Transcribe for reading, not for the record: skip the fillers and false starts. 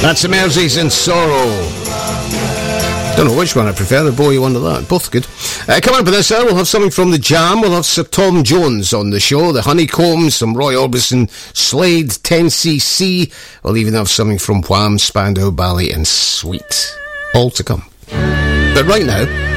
That's Emerges and Sorrow. Don't know which one I prefer, the boy under that. Both good. Coming up in this hour, we'll have something from the Jam. We'll have Sir Tom Jones on the show, the Honeycombs, some Roy Orbison, Slade, 10cc. We'll even have something from Wham, Spandau Ballet and Sweet. All to come. But right now,